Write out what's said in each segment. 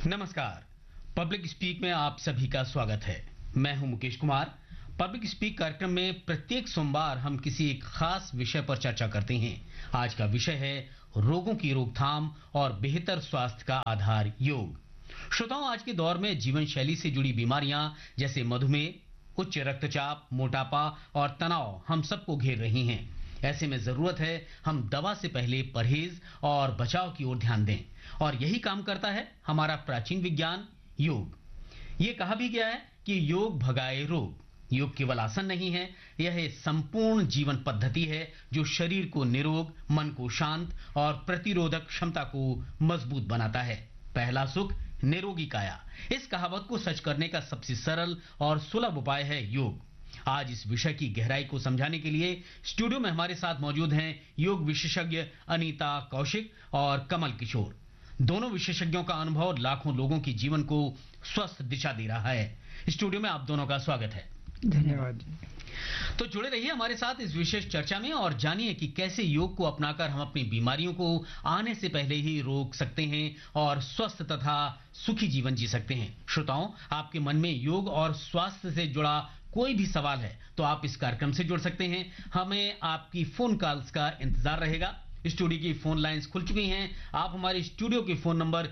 नमस्कार। Public speak में आप सभी का स्वागत है। मैं हूं मुकेश कुमार। पब्लिक स्पीक कार्यक्रम में प्रत्येक सोमवार हम किसी एक खास विषय पर चर्चा करते हैं। आज का विषय है रोगों की रोकथाम और बेहतर स्वास्थ्य का आधार योग। श्रोताओं, आज के दौर में जीवन शैली से जुड़ी बीमारियां जैसे मधुमेह, उच्च रक्तचाप, मोटापा और तनाव हम सबको घेर रही हैं। ऐसे में जरूरत है हम दवा से पहले परहेज और बचाव की ओर ध्यान दें, और यही काम करता है हमारा प्राचीन विज्ञान योग। ये कहा भी गया है कि योग भगाए रोग। योग केवल आसन नहीं है, यह एक संपूर्ण जीवन पद्धति है जो शरीर को निरोग, मन को शांत और प्रतिरोधक क्षमता को मजबूत बनाता है। पहला सुख निरोगी काया, इस कहावत को सच करने का सबसे सरल और सुलभ उपाय है योग। आज इस विषय की गहराई को समझाने के लिए स्टूडियो में हमारे साथ मौजूद हैं योग विशेषज्ञ अनीता कौशिक और कमल किशोर। दोनों विशेषज्ञों का अनुभव लाखों लोगों के जीवन को स्वस्थ दिशा दे रहा है। स्टूडियो में आप दोनों का स्वागत है। धन्यवाद। तो जुड़े रहिए हमारे साथ इस विशेष चर्चा में और जानिए कि कैसे योग को अपनाकर हम अपनी बीमारियों को आने से पहले ही रोक सकते हैं और स्वस्थ तथा सुखी जीवन जी सकते हैं। श्रोताओं, आपके मन में योग और स्वास्थ्य से जुड़ा कोई भी सवाल है तो आप इस कार्यक्रम से जुड़ सकते हैं। हमें आपकी फोन कॉल्स का इंतजार रहेगा। स्टूडियो की फोन लाइंस खुल चुकी हैं। आप हमारे स्टूडियो के फोन नंबर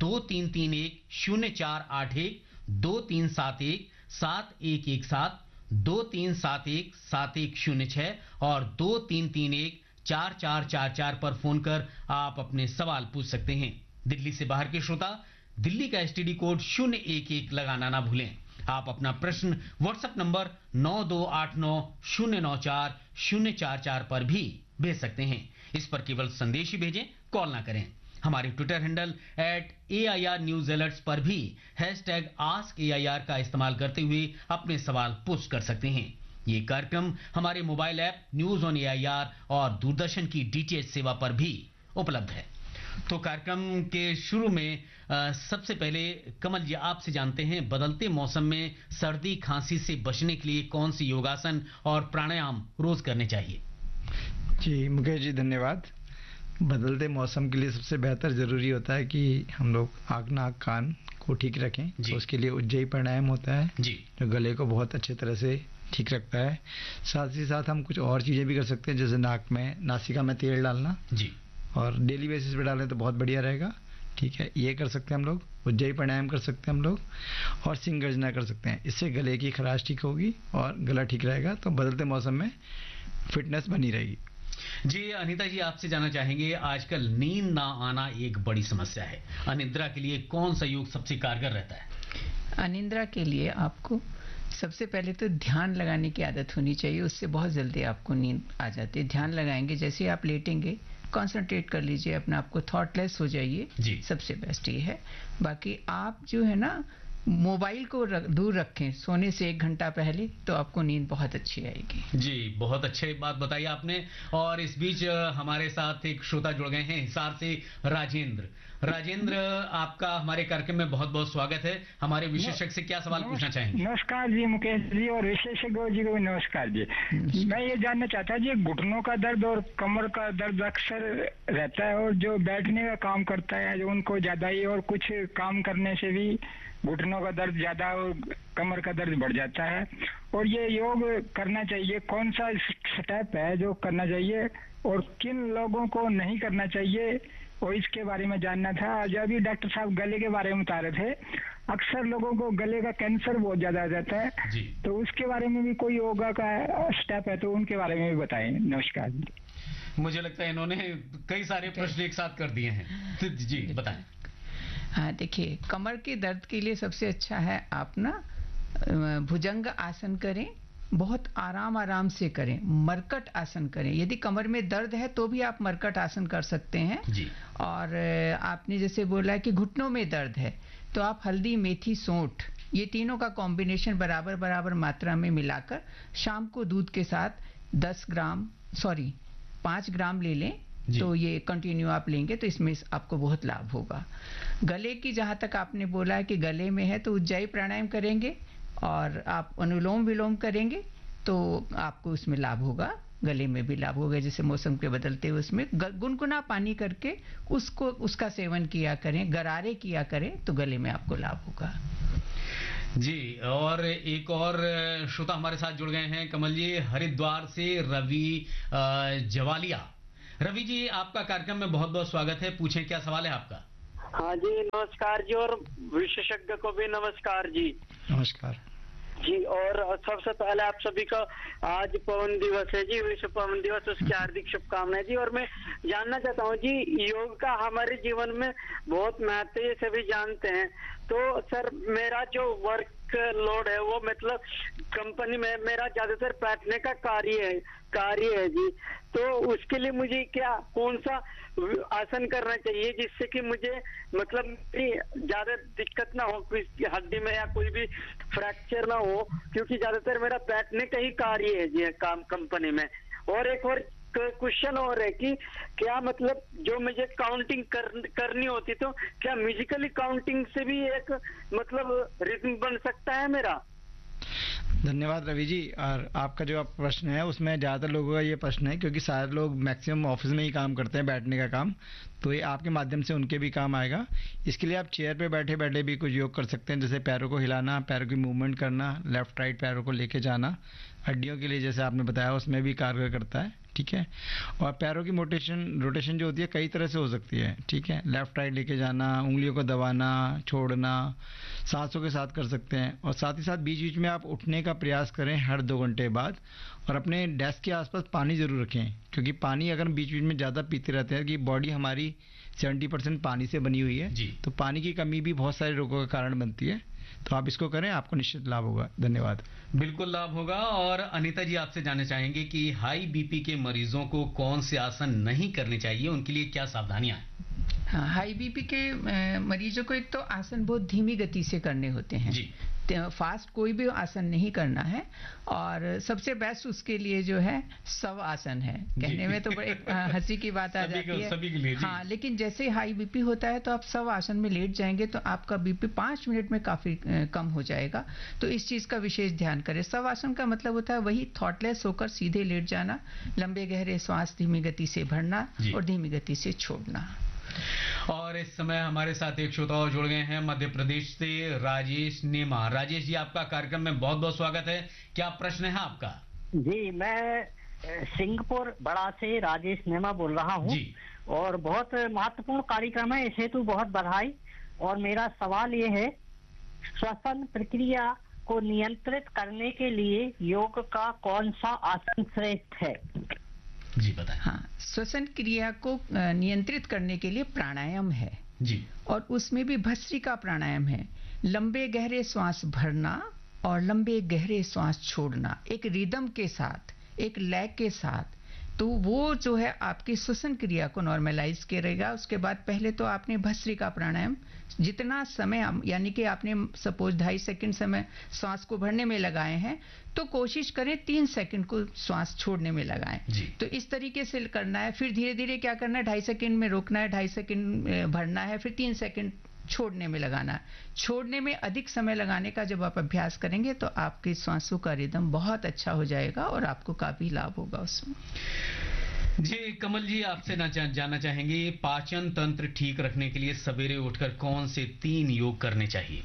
2331-0481, 2371-7117, 2371-7106 और 2331-4444 पर फोन कर आप अपने सवाल पूछ सकते हैं। दिल्ली से बाहर के श्रोता दिल्ली का एसटीडी कोड 011 लगाना ना भूलें। आप अपना प्रश्न व्हाट्सएप नंबर 9289-094-044 पर भी भेज सकते हैं। इस पर केवल संदेश ही भेजें, कॉल ना करें। हमारे Twitter handle @AIR News Alerts पर भी #AskAIR का इस्तेमाल करते हुए अपने सवाल पोस्ट कर सकते हैं। ये कार्यक्रम हमारे mobile app news on AIR और दूरदर्शन की DTH सेवा पर भी उपलब्ध है। तो कार्यक्रम के शुरू में सबसे पहले कमल जी, आपसे जानते हैं, बदलते मौसम में सर्दी खांसी से बचने के लिए कौन सी योगासन और प्राणायाम रोज करने चाहिए? जी मुकेश जी, धन्यवाद। बदलते मौसम के लिए सबसे बेहतर ज़रूरी होता है कि हम लोग आँख नाक कान को ठीक रखें। तो उसके लिए उज्जयी प्राणायाम होता है जी, जो गले को बहुत अच्छे तरह से ठीक रखता है। साथ ही साथ हम कुछ और चीज़ें भी कर सकते हैं, जैसे नाक में, नासिका में तेल डालना जी, और डेली बेसिस पे डालें तो बहुत बढ़िया रहेगा। ठीक है, ये कर सकते हैं हम लोग। उज्जयी प्राणायाम कर सकते हैं हम लोग, और सिंह गर्जना कर सकते हैं। इससे गले की खराश ठीक होगी और गला ठीक रहेगा। तो बदलते मौसम में फिटनेस बनी रहेगी। जी अनीता जी, आपसे जानना चाहेंगे, आजकल नींद ना आना एक बड़ी समस्या है। अनिद्रा के लिए कौन सा योग सबसे कारगर रहता है? अनिद्रा के लिए आपको सबसे पहले तो ध्यान लगाने की आदत होनी चाहिए। उससे बहुत जल्दी आपको नींद आ जाती है। ध्यान लगाएंगे, जैसे आप लेटेंगे, कंसंट्रेट कर लीजिए, अपने आप को थॉटलेस हो जाइए, सबसे बेस्ट ये है। बाकी आप जो है ना, मोबाइल को दूर रखें सोने से 1 घंटा पहले, तो आपको नींद बहुत अच्छी आएगी। जी, बहुत अच्छी बात बताई आपने। और इस बीच हमारे साथ एक श्रोता जुड़ गए हैं हिसार से, राजेंद्र। राजेंद्र, आपका हमारे कार्यक्रम में बहुत बहुत स्वागत है। हमारे विशेषज्ञ से क्या सवाल पूछना चाहेंगे? नमस्कार जी मुकेश जी, और विशेषज्ञ जी को भी नमस्कार जी। मैं ये जानना चाहता जी, घुटनों का दर्द और कमर का दर्द अक्सर रहता है, और जो बैठने का काम करता है जो उनको ज्यादा ही, और कुछ काम करने से भी घुटनों का दर्द ज्यादा और कमर का दर्द बढ़ जाता है। और ये योग करना चाहिए, कौन सा स्टेप है जो करना चाहिए और किन लोगों को नहीं करना चाहिए, और इसके बारे में जानना था। जो अभी डॉक्टर साहब गले के बारे में बता रहे थे, अक्सर लोगों को गले का कैंसर बहुत ज्यादा आ जाता है, तो उसके बारे में भी कोई योगा का स्टेप है तो उनके बारे में भी बताएं। नमस्कार जी। मुझे लगता है इन्होंने कई सारे प्रश्न एक साथ कर दिए हैं। जी बताएं। हाँ, देखिए, कमर के दर्द के लिए सबसे अच्छा है आप ना भुजंग आसन करें, बहुत आराम से करें। मरकट आसन करें, यदि कमर में दर्द है तो भी आप मरकट आसन कर सकते हैं जी। और आपने जैसे बोला कि घुटनों में दर्द है, तो आप हल्दी, मेथी, सौंठ, ये तीनों का कॉम्बिनेशन बराबर मात्रा में मिलाकर शाम को दूध के साथ 5 ग्राम ले लें। तो ये कंटिन्यू आप लेंगे तो इसमें आपको बहुत लाभ होगा। गले की जहाँ तक आपने बोला है कि गले में है, तो उज्जयी प्राणायाम करेंगे और आप अनुलोम विलोम करेंगे तो आपको उसमें लाभ होगा गले में भी लाभ होगा। जैसे मौसम के बदलते हुए उसमें गुनगुना पानी करके उसका सेवन किया करें, गरारे किया करें, तो गले में आपको लाभ होगा। जी, और एक और श्रोता हमारे साथ जुड़ गए हैं कमल जी, हरिद्वार से रवि जवालिया। रवि जी, आपका कार्यक्रम में बहुत बहुत स्वागत है, पूछें क्या सवाल है आपका। हाँ जी, नमस्कार जी, और विशेषज्ञ को भी नमस्कार जी। नमस्कार जी, और सबसे पहले आप सभी का आज पवन दिवस है जी, विश्व पवन दिवस, उसकी हार्दिक शुभकामनाएं जी। और मैं जानना चाहता हूँ जी, योग का हमारे जीवन में बहुत महत्व है, सभी जानते हैं। तो सर, मेरा जो वर्क लोड है वो मतलब कंपनी में मेरा ज्यादातर बैठने का कार्य है जी। तो उसके लिए मुझे कौन सा आसन करना चाहिए जिससे कि मुझे मतलब ज्यादा दिक्कत ना हो, किसी हड्डी में या कोई भी फ्रैक्चर ना हो, क्योंकि ज्यादातर मेरा बैठने का ही कार्य है जी काम कंपनी में। और एक और क्वेश्चन और है कि क्या मतलब जो मुझे काउंटिंग करनी होती, तो क्या म्यूजिकली काउंटिंग से भी एक मतलब रिदम बन सकता है मेरा? धन्यवाद रवि जी। और आपका जो प्रश्न है उसमें ज़्यादातर लोगों का ये प्रश्न है, क्योंकि सारे लोग मैक्सिमम ऑफिस में ही काम करते हैं बैठने का काम, तो ये आपके माध्यम से उनके भी काम आएगा। इसके लिए आप चेयर पे बैठे बैठे भी कुछ योग कर सकते हैं, जैसे पैरों को हिलाना, पैरों की मूवमेंट करना, लेफ्ट राइट पैरों को लेके जाना। हड्डियों के लिए जैसे आपने बताया उसमें भी कारगर करता है, ठीक है। और पैरों की रोटेशन जो होती है कई तरह से हो सकती है, ठीक है। लेफ्ट राइट लेके जाना, उंगलियों को दबाना, छोड़ना, सांसों के साथ कर सकते हैं। और साथ ही साथ बीच बीच में आप उठने का प्रयास करें हर 2 घंटे बाद। और अपने डेस्क के आसपास पानी ज़रूर रखें, क्योंकि पानी अगर बीच बीच में ज़्यादा पीते रहते हैं, कि बॉडी हमारी 70% पानी से बनी हुई है, तो पानी की कमी भी बहुत सारे रोगों का कारण बनती है। तो आप इसको करें, आपको निश्चित लाभ होगा। धन्यवाद। बिल्कुल लाभ होगा। और अनीता जी, आपसे जानना चाहेंगे कि हाई बीपी के मरीजों को कौन से आसन नहीं करने चाहिए, उनके लिए क्या सावधानियां हैं? हाँ, हाई बीपी के मरीजों को एक तो आसन बहुत धीमी गति से करने होते हैं जी। फास्ट कोई भी आसन नहीं करना है। और सबसे बेस्ट उसके लिए जो है शव आसन है। कहने में तो बड़े हंसी की बात आ जाती है, सभी के लिए हाँ, लेकिन जैसे हाई बीपी होता है तो आप शव आसन में लेट जाएंगे तो आपका बीपी 5 मिनट में काफी कम हो जाएगा। तो इस चीज का विशेष ध्यान करें। शव आसन का मतलब होता है वही थॉटलेस होकर सीधे लेट जाना, लंबे गहरे सांस धीमी गति से भरना और धीमी गति से छोड़ना। और इस समय हमारे साथ एक श्रोता और जुड़ गए हैं मध्य प्रदेश से, राजेश नेमा। राजेश जी, आपका कार्यक्रम में बहुत बहुत स्वागत है, क्या प्रश्न है आपका? जी, मैं सिंहपुर बड़ा से राजेश नेमा बोल रहा हूँ और बहुत महत्वपूर्ण कार्यक्रम है, इस हेतु बहुत बधाई। और मेरा सवाल ये है, श्वसन प्रक्रिया को नियंत्रित करने के लिए योग का कौन सा आसन श्रेष्ठ है? जी बताएं। हाँ, श्वसन क्रिया को नियंत्रित करने के लिए प्राणायाम है जी, और उसमें भी भस्त्रिका प्राणायाम है। लंबे गहरे श्वास भरना और लंबे गहरे श्वास छोड़ना, एक रिदम के साथ, एक लय के साथ। तो वो जो है आपकी श्वसन क्रिया को नॉर्मलाइज करेगा। उसके बाद पहले तो आपने भस्त्रिका प्राणायाम जितना समय, यानी कि आपने सपोज 2.5 सेकंड समय श्वास को भरने में लगाए हैं, तो कोशिश करें 3 सेकंड को श्वास छोड़ने में लगाएं। तो इस तरीके से करना है। फिर धीरे धीरे क्या करना है, 2.5 सेकंड में रोकना है, 2.5 सेकंड भरना है, फिर 3 सेकंड छोड़ने में लगाना। छोड़ने में अधिक समय लगाने का जब आप अभ्यास करेंगे तो आपके श्वासों का रिदम बहुत अच्छा हो जाएगा और आपको काफी लाभ होगा उसमें। जी, कमल जी, आपसे जानना चाहेंगे, पाचन तंत्र ठीक रखने के लिए सवेरे उठकर कौन से 3 योग करने चाहिए?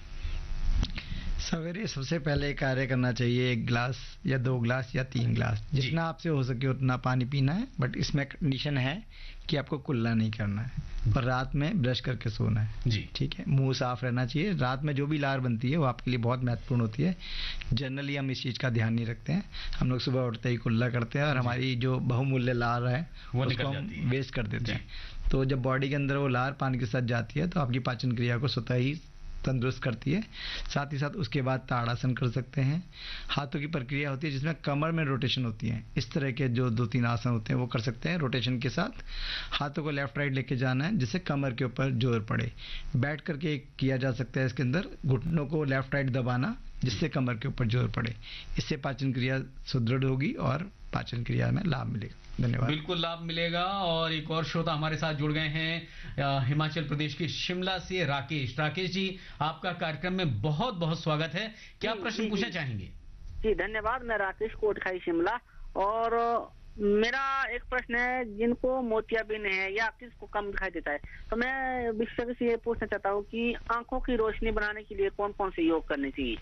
सवेरे सबसे पहले कार्य करना चाहिए 1 गिलास या 2 गिलास या 3 गिलास, जितना आपसे हो सके उतना पानी पीना है। बट इसमें कंडीशन है कि आपको कुल्ला नहीं करना है और रात में ब्रश करके सोना है जी, ठीक है। मुंह साफ रहना चाहिए। रात में जो भी लार बनती है वो आपके लिए बहुत महत्वपूर्ण होती है। जनरली हम इस चीज़ का ध्यान नहीं रखते हैं, हम लोग सुबह उठते ही कुल्ला करते हैं और हमारी जो बहुमूल्य लार है उसको हम वेस्ट कर देते हैं। तो जब बॉडी के अंदर वो लार पानी के साथ जाती है तो आपकी पाचन क्रिया को स्वतः ही तंदुरुस्त करती है। साथ ही साथ उसके बाद ताड़ासन कर सकते हैं। हाथों की प्रक्रिया होती है जिसमें कमर में रोटेशन होती है। इस तरह के जो 2-3 आसन होते हैं वो कर सकते हैं। रोटेशन के साथ हाथों को लेफ्ट राइट लेके जाना है जिससे कमर के ऊपर जोर पड़े। बैठ करके किया जा सकता है इसके अंदर, घुटनों को लेफ्ट राइट दबाना जिससे कमर के ऊपर जोर पड़े। इससे पाचन क्रिया सुदृढ़ होगी और पाचन क्रिया में लाभ मिलेगा। धन्यवाद। बिल्कुल लाभ मिलेगा। और एक और श्रोता हमारे साथ जुड़ गए हैं हिमाचल प्रदेश के शिमला से, राकेश। राकेश जी, आपका कार्यक्रम में बहुत बहुत स्वागत है, क्या प्रश्न पूछना चाहेंगे? जी धन्यवाद। मैं राकेश कोटखाई शिमला, और मेरा एक प्रश्न है, जिनको मोतियाबिंद है या किसको कम दिखाई देता है, तो मैं विशेषज्ञ से ये पूछना चाहता हूँ कि आंखों की रोशनी बढ़ाने के लिए कौन कौन से योग करने चाहिए?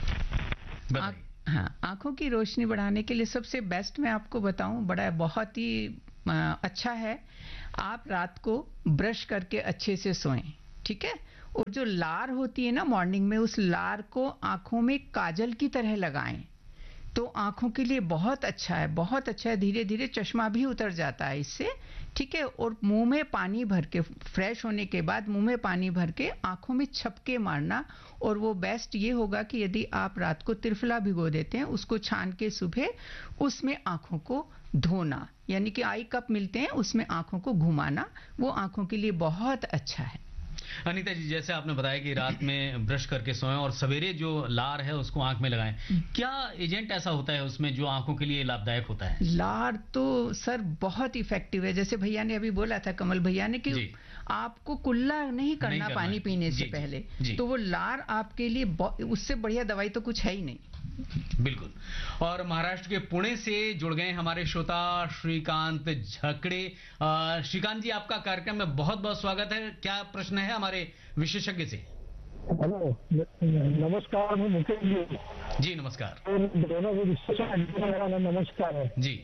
हाँ, आंखों की रोशनी बढ़ाने के लिए सबसे बेस्ट मैं आपको बताऊं, बहुत ही अच्छा है, आप रात को ब्रश करके अच्छे से सोएं, ठीक है? और जो लार होती है ना मॉर्निंग में, उस लार को आंखों में काजल की तरह लगाएं, तो आंखों के लिए बहुत अच्छा है, बहुत अच्छा है। धीरे धीरे चश्मा भी उतर जाता है इससे, ठीक है? और मुंह में पानी भर के, फ्रेश होने के बाद मुंह में पानी भर के आंखों में छपके मारना। और वो बेस्ट ये होगा कि यदि आप रात को त्रिफला भिगो देते हैं, उसको छान के सुबह उसमें आंखों को धोना, यानी कि आई कप मिलते हैं उसमें आंखों को घुमाना, वो आंखों के लिए बहुत अच्छा है। अनीता जी, जैसे आपने बताया कि रात में ब्रश करके सोएं और सवेरे जो लार है उसको आंख में लगाएं, क्या एजेंट ऐसा होता है उसमें जो आंखों के लिए लाभदायक होता है? लार तो सर बहुत इफेक्टिव है, जैसे भैया ने अभी बोला था, कमल भैया ने, कि आपको कुल्ला नहीं करना पानी पीने से पहले, तो वो लार आपके लिए, उससे बढ़िया दवाई तो कुछ है ही नहीं। बिल्कुल। और महाराष्ट्र के पुणे से जुड़ गए हमारे श्रोता श्रीकांत झकड़े। श्रीकांत जी, आपका कार्यक्रम में बहुत बहुत स्वागत है। क्या प्रश्न है हमारे विशेषज्ञ से? हेलो, नमस्कार, मैं मुकेश जी। नमस्कार। दोनों को विशेषज्ञ नमस्कार है जी।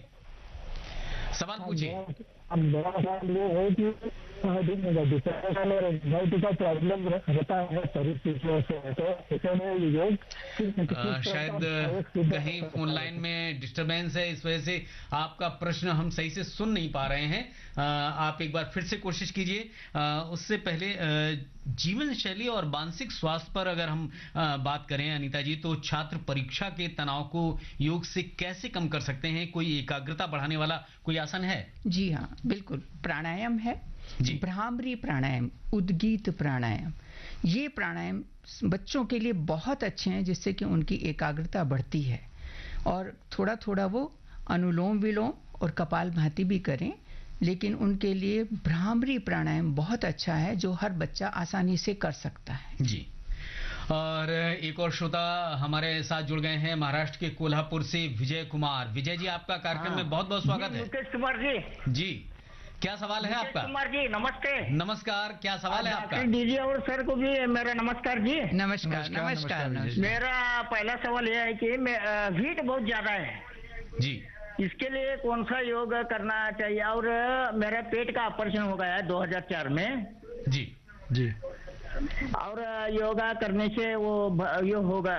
सवाल पूछिए। मेरा सवाल ये है कि डिप्रेशन और एंजाइटी का प्रॉब्लम रहता है शरीर की वजह से, तो ऐसे में योग शायद कहीं फोन लाइन में डिस्टरबेंस है, इस वजह से आपका प्रश्न हम सही से सुन नहीं पा रहे हैं। आप एक बार फिर से कोशिश कीजिए। उससे पहले जीवन शैली और मानसिक स्वास्थ्य पर अगर हम बात करें अनीता जी, तो छात्र परीक्षा के तनाव को योग से कैसे कम कर सकते हैं? कोई एकाग्रता बढ़ाने वाला कोई आसन है? जी हाँ, बिल्कुल। प्राणायाम है, भ्रामरी प्राणायाम, उद्गीत प्राणायाम। ये प्राणायाम बच्चों के लिए बहुत अच्छे हैं, जिससे कि उनकी एकाग्रता बढ़ती है। और थोड़ा थोड़ा वो अनुलोम विलोम और कपालभाति भी करें, लेकिन उनके लिए भ्रामरी प्राणायाम बहुत अच्छा है, जो हर बच्चा आसानी से कर सकता है जी। और एक और श्रोता हमारे साथ जुड़ गए हैं महाराष्ट्र के कोल्हापुर से, विजय कुमार। विजय जी, आपका कार्यक्रम में बहुत बहुत स्वागत है। मुकेश कुमार जी। क्या सवाल है आपका? कुमार जी, नमस्ते। नमस्कार, क्या सवाल है आपका? दीजिए, और सर को भी मेरा नमस्कार जी। नमस्कार। नमस्कार। मेरा पहला सवाल यह है कि हीट बहुत ज्यादा है जी, इसके लिए कौन सा योग करना चाहिए? और मेरा पेट का ऑपरेशन हो गया है 2004 में जी जी। और योगा करने से वो योग होगा।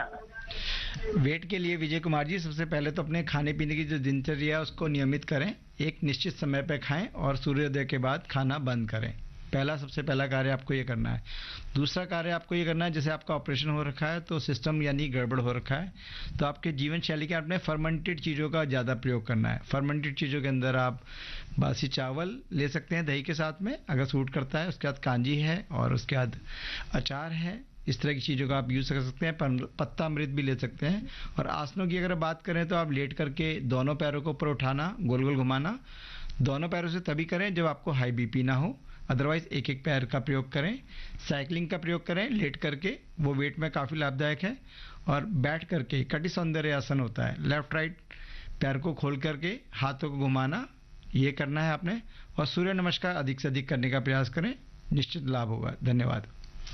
वेट के लिए विजय कुमार जी, सबसे पहले तो अपने खाने पीने की जो दिनचर्या है उसको नियमित करें, एक निश्चित समय पर खाएं और सूर्योदय के बाद खाना बंद करें। सबसे पहला कार्य आपको ये करना है। दूसरा कार्य आपको ये करना है, जैसे आपका ऑपरेशन हो रखा है तो सिस्टम यानी गड़बड़ हो रखा है, तो आपके जीवन शैली के आपने फर्मेंटेड चीज़ों का ज़्यादा प्रयोग करना है। फर्मेंटेड चीज़ों के अंदर आप बासी चावल ले सकते हैं दही के साथ में, अगर सूट करता है। उसके बाद कांजी है और उसके बाद अचार है, इस तरह की चीज़ों का आप यूज़ कर सकते हैं। पत्ता अमृत भी ले सकते हैं। और आसनों की अगर बात करें तो आप लेट करके दोनों पैरों को ऊपर उठाना, गोल गोल घुमाना। दोनों पैरों से तभी करें जब आपको हाई बीपी ना हो, अदरवाइज एक एक पैर का प्रयोग करें। साइकिलिंग का प्रयोग करें लेट करके, वो वेट में काफ़ी लाभदायक है। और बैठ करके कटी सौंदर्य आसन होता है, लेफ्ट राइट पैर को खोल करके हाथों को घुमाना, ये करना है आपने। और सूर्य नमस्कार अधिक से अधिक करने का प्रयास करें, निश्चित लाभ होगा। धन्यवाद।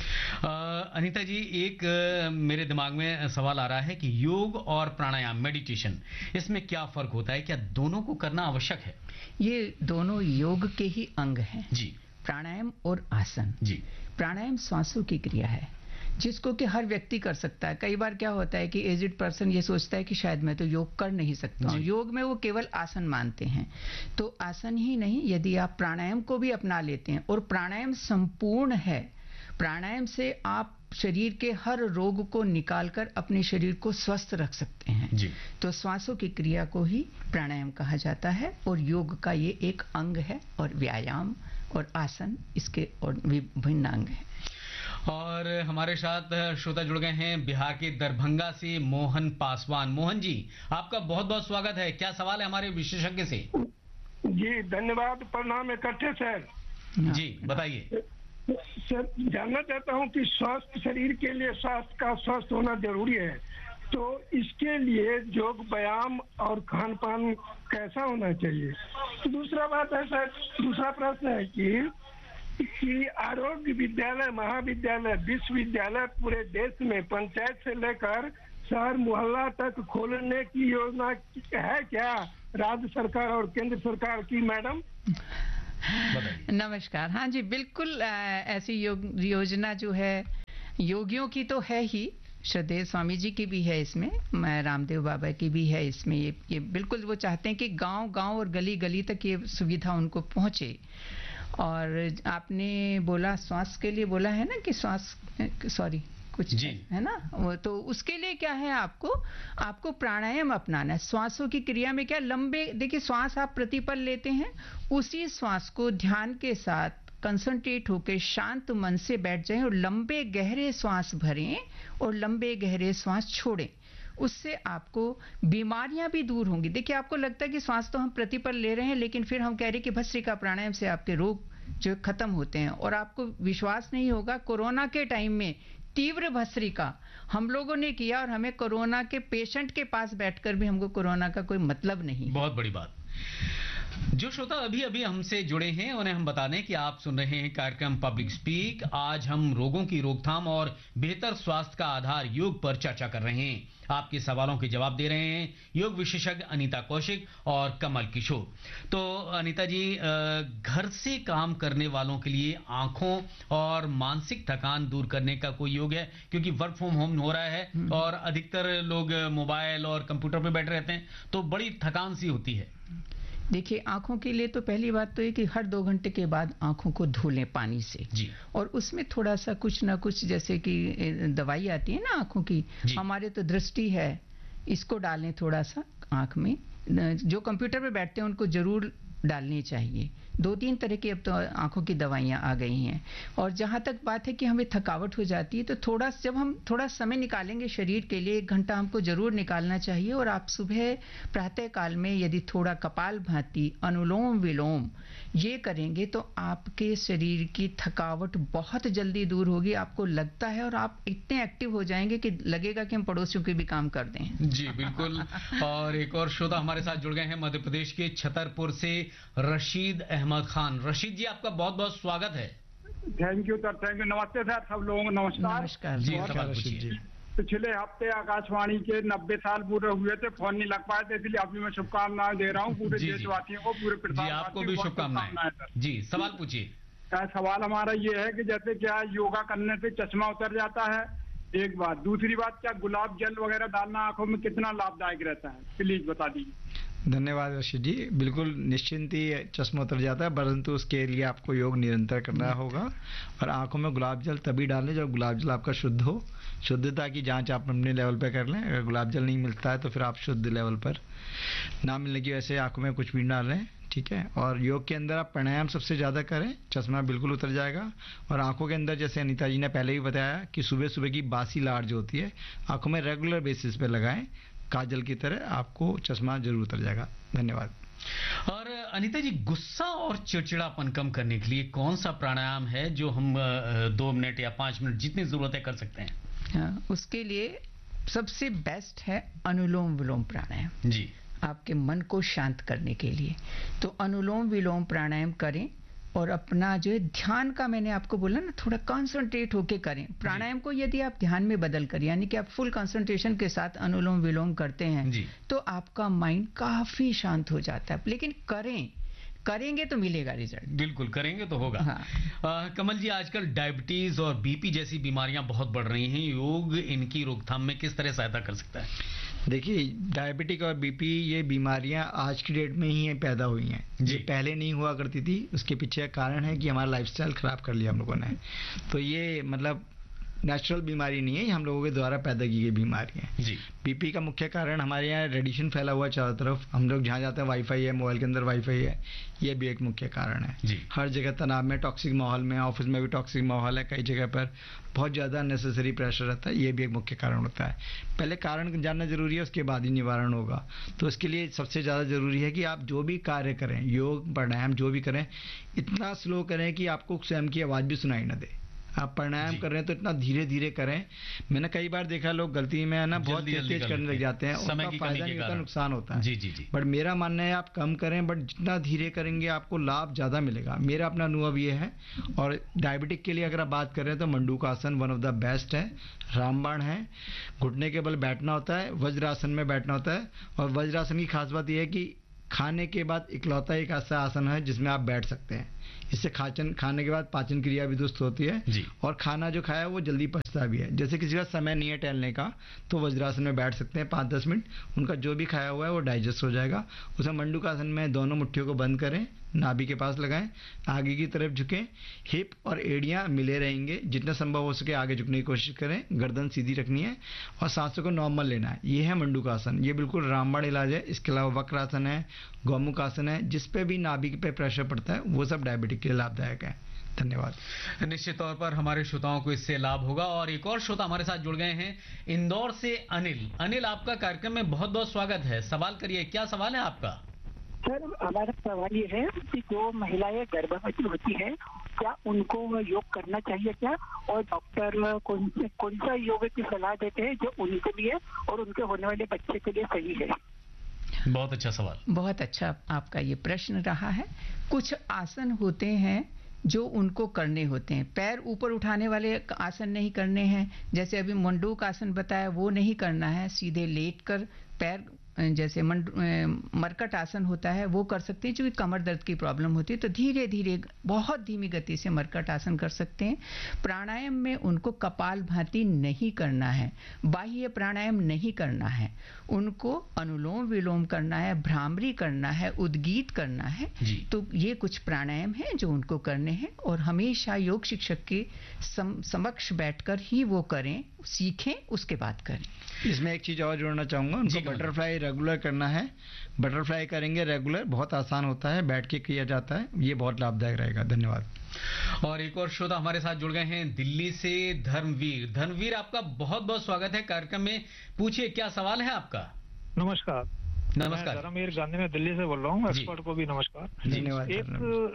अनीता जी, एक मेरे दिमाग में सवाल आ रहा है कि योग और प्राणायाम, मेडिटेशन, इसमें क्या फर्क होता है? क्या दोनों को करना आवश्यक है? ये दोनों योग के ही अंग हैं जी, प्राणायाम और आसन जी। प्राणायाम श्वासों की क्रिया है, जिसको कि हर व्यक्ति कर सकता है। कई बार क्या होता है कि एजिड पर्सन ये सोचता है कि शायद मैं तो योग कर नहीं सकता हूँ, योग में वो केवल आसन मानते हैं। तो आसन ही नहीं, यदि आप प्राणायाम को भी अपना लेते हैं, और प्राणायाम संपूर्ण है, प्राणायाम से आप शरीर के हर रोग को निकालकर अपने शरीर को स्वस्थ रख सकते हैं जी। तो श्वासों की क्रिया को ही प्राणायाम कहा जाता है, और योग का ये एक अंग है, और व्यायाम और आसन इसके और विभिन्न अंग हैं। और हमारे साथ श्रोता जुड़ गए हैं बिहार के दरभंगा से, मोहन पासवान। मोहन जी, आपका बहुत बहुत स्वागत है। क्या सवाल है हमारे विशेषज्ञ से? जी धन्यवाद, प्रणाम इकट्ठे सर। जी बताइए सर। जानना चाहता हूं कि स्वस्थ शरीर के लिए स्वास्थ्य का स्वस्थ होना जरूरी है, तो इसके लिए योग व्यायाम और खान पान कैसा होना चाहिए? दूसरा बात है सर, दूसरा प्रश्न है कि आरोग्य विद्यालय, महाविद्यालय, विश्वविद्यालय पूरे देश में पंचायत से लेकर शहर मोहल्ला तक खोलने की योजना है क्या राज्य सरकार और केंद्र सरकार की? मैडम नमस्कार। हाँ जी, बिल्कुल ऐसी योजना जो है योगियों की तो है ही, श्रद्धेय स्वामी जी की भी है इसमें, रामदेव बाबा की भी है इसमें। ये बिल्कुल वो चाहते हैं कि गांव-गांव और गली-गली तक ये सुविधा उनको पहुंचे। और आपने बोला श्वास के लिए बोला है ना कि श्वास कुछ है ना, वो तो उसके लिए क्या है, आपको प्राणायाम अपनाना है। श्वासों की क्रिया में क्या लंबे, देखिए श्वास आप प्रतिपल लेते हैं, उसी श्वास को ध्यान के साथ कंसंट्रेट होकर शांत मन से बैठ जाएं और लंबे गहरे श्वास भरें और लंबे गहरे श्वास छोड़ें। उससे आपको बीमारियां भी दूर होंगी। देखिए आपको लगता है कि श्वास तो हम प्रतिपल ले रहे हैं, लेकिन फिर हम कह रहे हैं कि भस्त्रिका प्राणायाम से आपके रोग जो खत्म होते हैं। और आपको विश्वास नहीं होगा, कोरोना के टाइम में तीव्र भस्त्रिका हम लोगों ने किया और हमें कोरोना के पेशेंट के पास बैठकर भी हमको कोरोना का कोई मतलब नहीं। बहुत बड़ी बात। जो श्रोता अभी अभी हमसे जुड़े हैं उन्हें हम बता दें कि आप सुन रहे हैं कार्यक्रम पब्लिक स्पीक। आज हम रोगों की रोकथाम और बेहतर स्वास्थ्य का आधार योग पर चर्चा कर रहे हैं। आपके सवालों के जवाब दे रहे हैं योग विशेषज्ञ अनीता कौशिक और कमल किशोर। तो अनीता जी, घर से काम करने वालों के लिए आंखों और मानसिक थकान दूर करने का कोई योग है? क्योंकि वर्क फ्रॉम होम हो रहा है और अधिकतर लोग मोबाइल और कंप्यूटर पे बैठे रहते हैं, तो बड़ी थकान सी होती है। देखिए आंखों के लिए तो पहली बात तो ये कि हर 2 घंटे के बाद आंखों को धो लें पानी से जी। और उसमें थोड़ा सा कुछ ना कुछ, जैसे कि दवाई आती है ना आंखों की, हमारे तो दृष्टि है, इसको डालें थोड़ा सा आंख में। जो कंप्यूटर पे बैठते हैं उनको जरूर डालनी चाहिए। 2-3 तरह की अब तो आंखों की दवाइयां आ गई हैं। और जहां तक बात है कि हमें थकावट हो जाती है, तो जब हम थोड़ा समय निकालेंगे शरीर के लिए, 1 घंटा हमको जरूर निकालना चाहिए। और आप सुबह प्रातः काल में यदि थोड़ा कपालभाति, अनुलोम विलोम ये करेंगे तो आपके शरीर की थकावट बहुत जल्दी दूर होगी। आपको लगता है और आप इतने एक्टिव हो जाएंगे कि लगेगा कि हम पड़ोसियों के भी काम कर दें। जी बिल्कुल। और एक और श्रोता हमारे साथ जुड़ गए हैं मध्य प्रदेश के छतरपुर से, रशीद अहमद खान। रशीद जी, आपका बहुत बहुत स्वागत है। Thank you sir, thank you. नमस्ते सर, सब लोगों को नमस्कार जी। रशीद जी, पिछले हफ्ते आकाशवाणी के 90 साल पूरे हुए थे, फोन नहीं लग पाए थे, इसलिए अभी मैं शुभकामनाएं दे रहा हूँ पूरे देशवासियों को, पूरे प्रसार जी। आपको भी शुभकामनाएं जी। सवाल पूछिए। सवाल हमारा ये है कि जैसे क्या योगा करने से चश्मा उतर जाता है, एक बात। दूसरी बात, क्या गुलाब जल वगैरह डालना आंखों में कितना लाभदायक रहता है, प्लीज बता दीजिए। धन्यवाद रशीद जी। बिल्कुल निश्चिंत ही चश्मा उतर जाता है, परंतु उसके लिए आपको योग निरंतर करना होगा। और आंखों में गुलाब जल तभी डालें जब गुलाब जल आपका शुद्ध हो। शुद्धता की जांच आप अपने लेवल पे कर लें। अगर गुलाब जल नहीं मिलता है तो फिर आप शुद्ध लेवल पर, ना मिलने की वजह से आंखों में कुछ भी डालें, ठीक है। और योग के अंदर आप प्राणायाम सबसे ज़्यादा करें, चश्मा बिल्कुल उतर जाएगा। और आंखों के अंदर, जैसे अनीता जी ने पहले भी बताया कि सुबह सुबह की बासी लार जो होती है आंखों में रेगुलर बेसिस पे लगाएं, काजल की तरह, आपको चश्मा जरूर उतर जाएगा। धन्यवाद। और अनीता जी, गुस्सा और चिड़चिड़ापन कम करने के लिए कौन सा प्राणायाम है जो हम 2 मिनट या 5 मिनट जितनी जरूरत है कर सकते हैं? हाँ, उसके लिए सबसे बेस्ट है अनुलोम विलोम प्राणायाम जी। आपके मन को शांत करने के लिए तो अनुलोम विलोम प्राणायाम करें। और अपना जो है ध्यान का, मैंने आपको बोला ना, थोड़ा कंसंट्रेट होके करें प्राणायाम को। यदि आप ध्यान में बदल कर, यानी कि आप फुल कंसंट्रेशन के साथ अनुलोम विलोम करते हैं तो आपका माइंड काफी शांत हो जाता है। लेकिन करेंगे तो मिलेगा रिजल्ट। बिल्कुल, करेंगे तो होगा। हाँ। कमल जी, आजकल डायबिटीज और बीपी जैसी बीमारियां बहुत बढ़ रही हैं, योग इनकी रोकथाम में किस तरह सहायता कर सकता है? देखिए, डायबिटिक और बीपी ये बीमारियां आज की डेट में ही पैदा हुई हैं, ये पहले नहीं हुआ करती थी। उसके पीछे कारण है कि हमारा लाइफस्टाइल खराब कर लिया हम लोगों ने। तो ये मतलब नेचुरल बीमारी नहीं है, हम लोगों के द्वारा पैदा की गई बीमारी है जी। बीपी का मुख्य कारण हमारे यहाँ रेडिएशन फैला हुआ है चारों तरफ। हम लोग जहाँ जाते हैं वाईफाई है, मोबाइल के अंदर वाईफाई है, ये भी एक मुख्य कारण है जी। हर जगह तनाव में, टॉक्सिक माहौल में, ऑफिस में भी टॉक्सिक माहौल है, कई जगह पर बहुत ज़्यादा अननेसेसरी प्रेशर रहता है, ये भी एक मुख्य कारण होता है। पहले कारण जानना जरूरी है, उसके बाद ही निवारण होगा। तो इसके लिए सबसे ज़्यादा जरूरी है कि आप जो भी कार्य करें, योग प्राणायाम जो भी करें, इतना स्लो करें कि आपको स्वयं की आवाज़ भी सुनाई न दे। आप प्राणायाम कर रहे हैं तो इतना धीरे धीरे करें। मैंने कई बार देखा लोग गलती में है ना बहुत तेज करने लग जाते हैं, उनका फायदा नहीं होता, नुकसान होता है। जी। बट मेरा मानना है आप कम करें, बट जितना धीरे करेंगे आपको लाभ ज्यादा मिलेगा। मेरा अपना अनुभव ये है। और डायबिटिक के लिए अगर आप बात कर रहे हैं तो मंडूकासन वन ऑफ द बेस्ट है, रामबाण है, घुटने के बल बैठना होता है, वज्रासन में बैठना होता है। और वज्रासन की खास बात यह है कि खाने के बाद इकलौता एक ऐसा आसन है जिसमें आप बैठ सकते हैं। इससे खाने के बाद पाचन क्रिया भी दुरुस्त होती है और खाना जो खाया वो जल्दी पचता भी है। जैसे किसी का समय नहीं है टहलने का तो वज्रासन में बैठ सकते हैं 5-10 मिनट, उनका जो भी खाया हुआ है वो डाइजेस्ट हो जाएगा। उसमें मंडूकासन में दोनों मुट्ठियों को बंद करें, नाभि के पास लगाएं, आगे की तरफ झुकें, हिप और एड़ियां मिले रहेंगे, जितना संभव हो सके आगे झुकने की कोशिश करें, गर्दन सीधी रखनी है और सांसों को नॉर्मल लेना है। ये है मंडूकासन, ये बिल्कुल रामबाण इलाज है। इसके अलावा वक्रासन है, गौमुखासन है, जिसपे भी नाभि पे प्रेशर पड़ता है वो सब डायबिटिक के लिए लाभदायक है। धन्यवाद। निश्चित तौर पर हमारे श्रोताओं को इससे लाभ होगा। और एक और श्रोता हमारे साथ जुड़ गए हैं इंदौर से अनिल, आपका कार्यक्रम में बहुत बहुत स्वागत है। सवाल करिए, क्या सवाल है आपका? सर हमारा सवाल ये है कि जो महिलाएं गर्भवती होती हैं क्या उनको योग करना चाहिए क्या, और डॉक्टर कौन सा योग की सलाह देते हैं जो उनके लिए और उनके होने वाले बच्चे के लिए सही है? बहुत अच्छा सवाल, बहुत अच्छा आपका ये प्रश्न रहा है। कुछ आसन होते हैं जो उनको करने होते हैं, पैर ऊपर उठाने वाले आसन नहीं करने हैं, जैसे अभी मंडूक आसन बताया वो नहीं करना है, सीधे लेटकर पैर जैसे मरकट आसन होता है वो कर सकते हैं। क्योंकि कमर दर्द की प्रॉब्लम होती है तो धीरे धीरे बहुत धीमी गति से मरकट आसन कर सकते हैं। प्राणायाम में उनको कपाल भाती नहीं करना है, बाह्य प्राणायाम नहीं करना है, उनको अनुलोम विलोम करना है, भ्रामरी करना है, उद्गीत करना है। तो ये कुछ प्राणायाम हैं जो उनको करने हैं और हमेशा योग शिक्षक के समक्ष बैठकर ही वो करें, सीखें, उसके बाद करें। इसमें एक चीज और जोड़ना चाहूंगा, उनको बटरफ्लाई रेगुलर करना है। बटरफ्लाई करेंगे रेगुलर, बहुत आसान होता है, बैठ के किया जाता है, ये बहुत लाभदायक रहेगा। धन्यवाद। और एक और श्रोता हमारे साथ जुड़ गए हैं दिल्ली से धर्मवीर, आपका बहुत बहुत स्वागत है कार्यक्रम में। पूछिए क्या सवाल है आपका? नमस्कार। धर्मवीर गांधी में दिल्ली से बोल रहा हूँ। एक्सपर्ट को भी नमस्कार। धन्यवाद। एक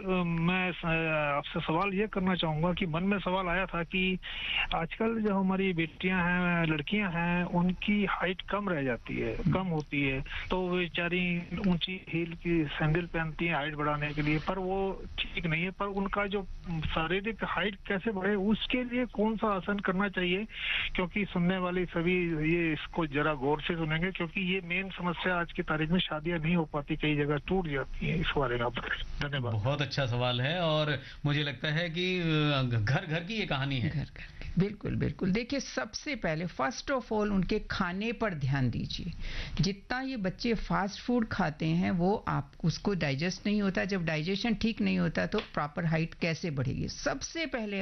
मैं आपसे सवाल ये करना चाहूंगा कि मन में सवाल आया था कि आजकल जो हमारी बेटियां हैं, लड़कियां हैं, उनकी हाइट कम रह जाती है, कम होती है, तो वो बेचारी ऊंची हील की सैंडल पहनती हैं हाइट बढ़ाने के लिए, पर वो ठीक नहीं है। पर उनका जो शारीरिक हाइट कैसे बढ़े उसके लिए कौन सा आसन करना चाहिए? क्योंकि सुनने वाले सभी ये इसको जरा गौर से सुनेंगे, क्योंकि ये मेन समस्या आज की तारीख में शादियां नहीं हो पाती, कई जगह टूट जाती हैं। इस बारे में आप बताएं। धन्यवाद। बहुत अच्छा सवाल है और मुझे लगता है कि घर घर की ये कहानी है। घर घर की, बिल्कुल बिल्कुल। देखिए सबसे पहले फर्स्ट ऑफ ऑल उनके खाने पर ध्यान दीजिए। जितना ये बच्चे फास्ट फूड खाते हैं वो आप उसको डाइजेस्ट नहीं होता, जब डाइजेशन ठीक नहीं होता तो प्रॉपर हाइट कैसे बढ़ेगी? सबसे पहले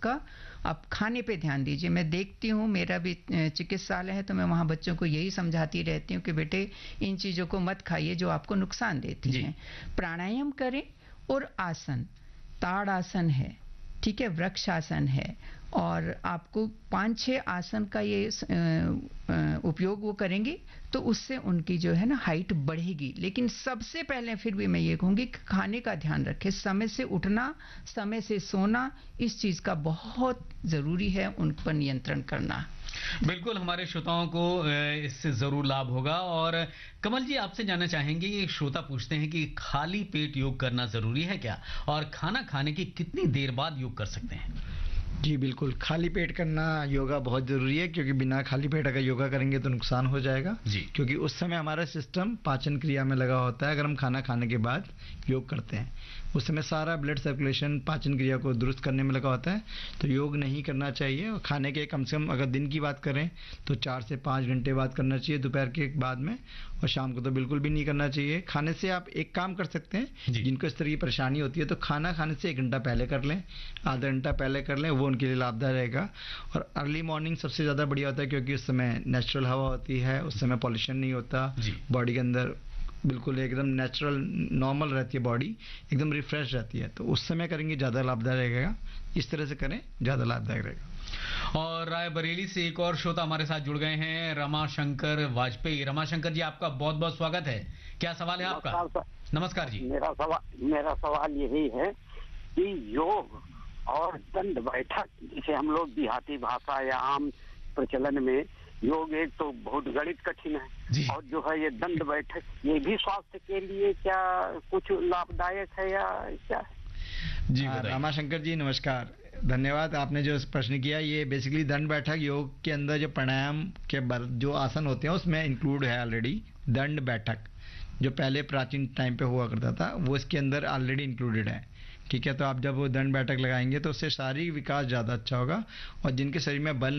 आप खाने पे ध्यान दीजिए। मैं देखती हूँ, मेरा भी चिकित्सालय है तो मैं वहाँ बच्चों को यही समझाती रहती हूँ कि बेटे इन चीजों को मत खाइए जो आपको नुकसान देती हैं। प्राणायाम करें और आसन, ताड़ आसन है, ठीक है, वृक्ष आसन है, और आपको 5-6 आसन का ये उपयोग वो करेंगे तो उससे उनकी जो है ना हाइट बढ़ेगी। लेकिन सबसे पहले फिर भी मैं ये कहूँगी कि खाने का ध्यान रखें, समय से उठना, समय से सोना, इस चीज का बहुत जरूरी है उन पर नियंत्रण करना। बिल्कुल, हमारे श्रोताओं को इससे जरूर लाभ होगा। और कमल जी आपसे जानना चाहेंगे, ये श्रोता पूछते हैं कि खाली पेट योग करना जरूरी है क्या, और खाना खाने की कितनी देर बाद योग कर सकते हैं? जी बिल्कुल, खाली पेट करना योगा बहुत जरूरी है, क्योंकि बिना खाली पेट अगर योगा करेंगे तो नुकसान हो जाएगा जी। क्योंकि उस समय हमारा सिस्टम पाचन क्रिया में लगा होता है। अगर हम खाना खाने के बाद योग करते हैं उस समय सारा ब्लड सर्कुलेशन पाचन क्रिया को दुरुस्त करने में लगा होता है, तो योग नहीं करना चाहिए। और खाने के कम से कम अगर दिन की बात करें तो 4 से 5 घंटे बाद करना चाहिए, दोपहर के बाद में, और शाम को तो बिल्कुल भी नहीं करना चाहिए। खाने से आप एक काम कर सकते हैं, जिनको इस तरह की परेशानी होती है तो खाना खाने से 1 घंटा पहले कर लें, आधा घंटा पहले कर लें, वो उनके लिए लाभदायक रहेगा। और अर्ली मॉर्निंग सबसे ज़्यादा बढ़िया होता है, क्योंकि उस समय नेचुरल हवा होती है, उस समय पॉल्यूशन नहीं होता, बॉडी के अंदर बिल्कुल एकदम नेचुरल नॉर्मल रहती है, बॉडी एकदम रिफ्रेश रहती है, तो उस समय करेंगे ज़्यादा लाभदायक रहेगा। इस तरह से करें, ज़्यादा लाभदायक रहेगा। और रायबरेली से एक और श्रोता हमारे साथ जुड़ गए हैं, रमाशंकर वाजपेयी। रमाशंकर जी आपका बहुत बहुत स्वागत है। क्या सवाल है आपका? नमस्कार जी। मेरा सवाल यही है कि योग और दंड बैठक, जिसे हम लोग देहाती भाषा या आम प्रचलन में योग एक तो बहुत गणित कठिन है, और जो है ये दंड बैठक, ये भी स्वास्थ्य के लिए क्या कुछ लाभदायक है या क्या? जी रामाशंकर जी नमस्कार, धन्यवाद। आपने जो प्रश्न किया, ये बेसिकली दंड बैठक योग के अंदर जो प्राणायाम के जो आसन होते हैं उसमें इंक्लूड है ऑलरेडी। दंड बैठक जो पहले प्राचीन टाइम पे हुआ करता था वो इसके अंदर ऑलरेडी इंक्लूडेड है, ठीक है। तो आप जब वो दंड बैठक लगाएंगे तो उससे शारीरिक विकास ज़्यादा अच्छा होगा, और जिनके शरीर में बल